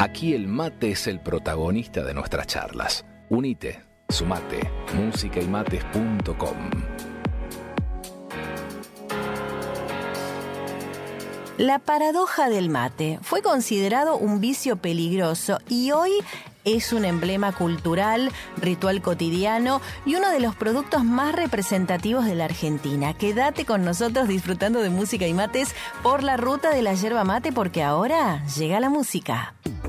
Aquí el mate es el protagonista de nuestras charlas. Unite, sumate, musicaymates.com. La paradoja del mate fue considerado un vicio peligroso y hoy es un emblema cultural, ritual cotidiano y uno de los productos más representativos de la Argentina. Quédate con nosotros disfrutando de Música y Mates por la ruta de la yerba mate, porque ahora llega la música.